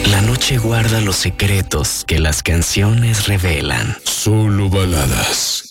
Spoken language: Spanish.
La noche guarda los secretos que las canciones revelan. Solo baladas.